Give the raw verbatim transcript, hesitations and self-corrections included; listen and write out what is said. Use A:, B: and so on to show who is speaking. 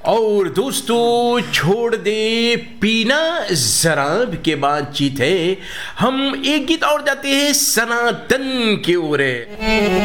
A: और दोस्तों छोड़ दे पीना शराब के बातचीत है, हम एक गीत और जाते हैं सनातन की ओर।